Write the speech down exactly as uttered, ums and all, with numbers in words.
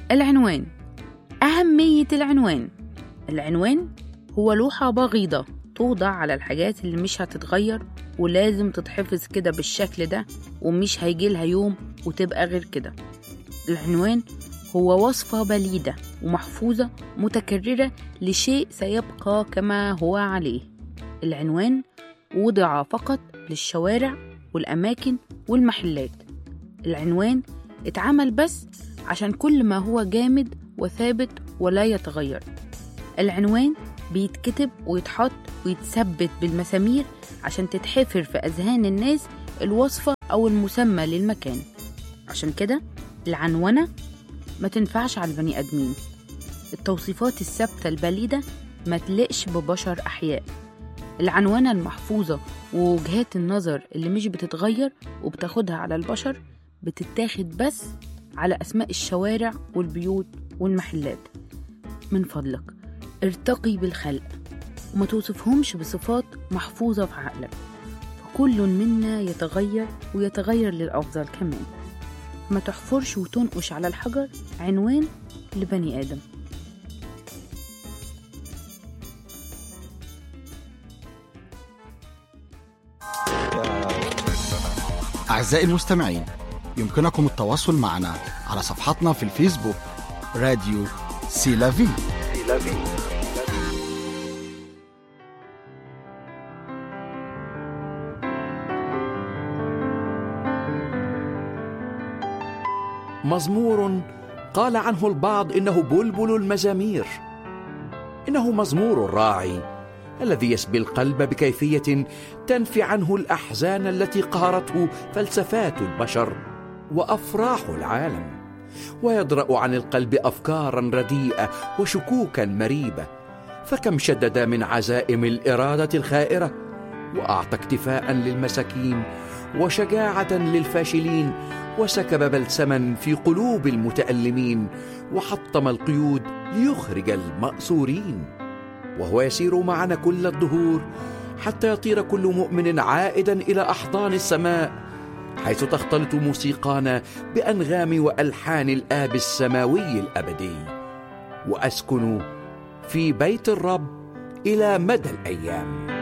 العنوان. أهمية العنوان: العنوان هو لوحة بغيضة توضع على الحاجات اللي مش هتتغير ولازم تتحفظ كده بالشكل ده، ومش هيجيلها يوم وتبقى غير كده. العنوان هو وصفة بليدة ومحفوظة متكررة لشيء سيبقى كما هو عليه. العنوان وضع فقط للشوارع والأماكن والمحلات. العنوان اتعمل بس عشان كل ما هو جامد وثابت ولا يتغير. العنوان بيتكتب ويتحط ويتثبت بالمسامير عشان تتحفر في أذهان الناس الوصفة أو المسمى للمكان. عشان كده العنونة ما تنفعش على البني أدمين. التوصيفات الثابتة البليدة ما تلقش ببشر أحياء. العنونة المحفوظة ووجهات النظر اللي مش بتتغير وبتاخدها على البشر بتتاخد بس على أسماء الشوارع والبيوت والمحلات. من فضلك ارتقي بالخلق وما توصفهمش بصفات محفوظة في عقلك، فكل منا يتغير ويتغير للأفضل كمان. ما تحفرش وتنقش على الحجر عنوان لبني آدم. أعزائي المستمعين، يمكنكم التواصل معنا على صفحتنا في الفيسبوك راديو سيلافي. مزمور قال عنه البعض إنه بلبل المزامير. إنه مزمور الراعي الذي يسبي القلب بكيفية تنفي عنه الأحزان التي قهرته فلسفات البشر وأفراح العالم، ويدرأ عن القلب أفكارا رديئة وشكوكا مريبة. فكم شدد من عزائم الإرادة الخائرة، وأعطى اكتفاء للمساكين وشجاعة للفاشلين، وسكب بلسما في قلوب المتألمين، وحطم القيود ليخرج المأسورين. وهو يسير معنا كل الدهور حتى يطير كل مؤمن عائدا إلى أحضان السماء، حيث تختلط موسيقانا بأنغام وألحان الآب السماوي الأبدي. وأسكن في بيت الرب إلى مدى الأيام.